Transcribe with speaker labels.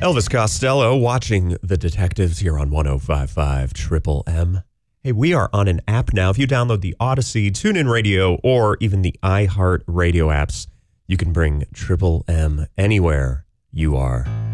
Speaker 1: Elvis Costello watching The Detectives here on 105.5 Triple M. Hey, we are on an app now. If you download the Odyssey, TuneIn Radio, or even the iHeart Radio apps, you can bring Triple M anywhere you are.